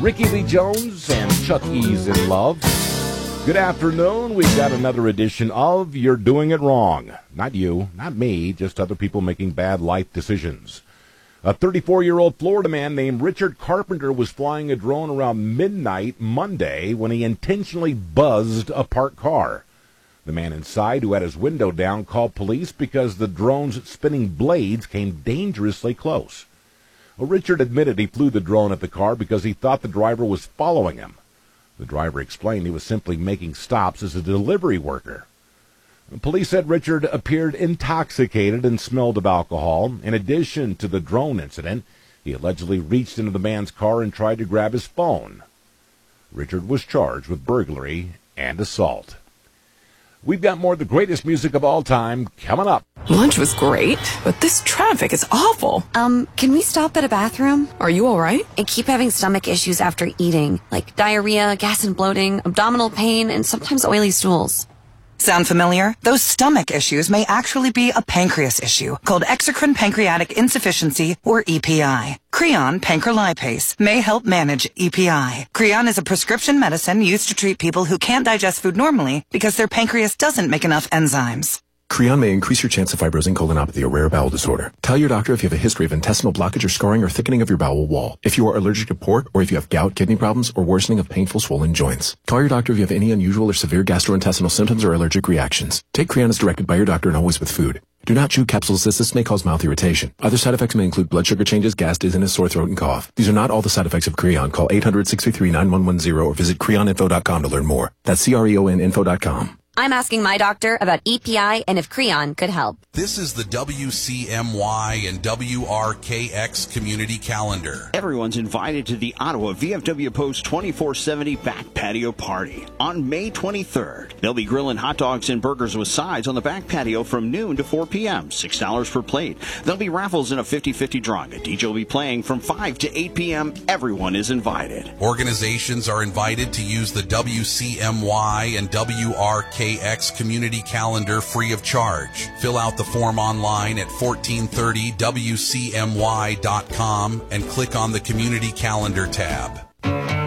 Ricky Lee Jones and Chuck E's in love. Good afternoon. We've got another edition of You're Doing It Wrong. Not you, not me, just other people making bad life decisions. A 34-year-old Florida man named Richard Carpenter was flying a drone around midnight Monday when he intentionally buzzed a parked car. The man inside, who had his window down, called police because the drone's spinning blades came dangerously close. Well, Richard admitted he flew the drone at the car because he thought the driver was following him. The driver explained he was simply making stops as a delivery worker. Police said Richard appeared intoxicated and smelled of alcohol. In addition to the drone incident, he allegedly reached into the man's car and tried to grab his phone. Richard was charged with burglary and assault. We've got more of the greatest music of all time coming up. Lunch was great, but this traffic is awful. Can we stop at a bathroom? Are you all right? I keep having stomach issues after eating, like diarrhea, gas and bloating, abdominal pain, and sometimes oily stools. Sound familiar? Those stomach issues may actually be a pancreas issue called exocrine pancreatic insufficiency, or EPI. Creon pancrelipase may help manage EPI. Creon is a prescription medicine used to treat people who can't digest food normally because their pancreas doesn't make enough enzymes. Creon may increase your chance of fibrosing colonopathy, a rare bowel disorder. Tell your doctor if you have a history of intestinal blockage or scarring or thickening of your bowel wall, if you are allergic to pork, or if you have gout, kidney problems, or worsening of painful swollen joints. Call your doctor if you have any unusual or severe gastrointestinal symptoms or allergic reactions. Take Creon as directed by your doctor and always with food. Do not chew capsules as this may cause mouth irritation. Other side effects may include blood sugar changes, gas, dizziness, sore throat, and cough. These are not all the side effects of Creon. Call 800-633-9110 or visit creoninfo.com to learn more. That's CREONinfo.com. I'm asking my doctor about EPI and if Creon could help. This is the WCMY and WRKX community calendar. Everyone's invited to the Ottawa VFW Post 24/70 back patio party on May 23rd. They'll be grilling hot dogs and burgers with sides on the back patio from noon to 4 p.m., $6 per plate. There'll be raffles and a 50-50 drawing. A DJ will be playing from 5 to 8 p.m. Everyone is invited. Organizations are invited to use the WCMY and WRKX community calendar free of charge. Fill out the form online at 1430wcmy.com and click on the community calendar tab.